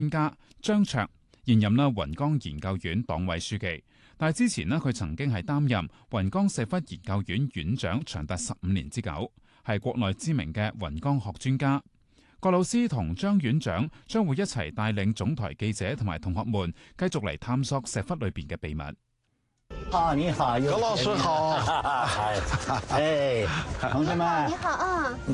專家張卓，現任雲江研究院黨委書記。但係之前佢曾經係擔任雲江石窟研究院院長，長達15年之久，係國內知名嘅雲江學專家。郭老師同張院長將會一齊帶領總台記者同埋同學們繼續嚟探索石窟裏邊嘅秘密。 你好， 郭老師好， 哎，同學們， 你好啊。